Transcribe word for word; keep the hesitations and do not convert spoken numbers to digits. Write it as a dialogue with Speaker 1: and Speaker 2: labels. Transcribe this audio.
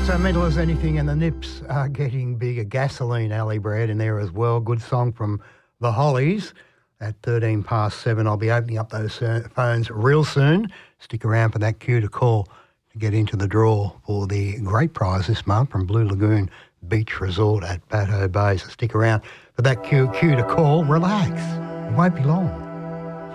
Speaker 1: So Mental as Anything and the Nips are getting bigger. Gasoline, Ali Brad in there as well. Good song from the Hollies. At thirteen past seven, I'll be opening up those phones real soon. Stick around for that cue to call to get into the draw for the great prize this month from Blue Lagoon Beach Resort at Batteau Bay. So stick around for that cue, cue to call. Relax. It won't be long.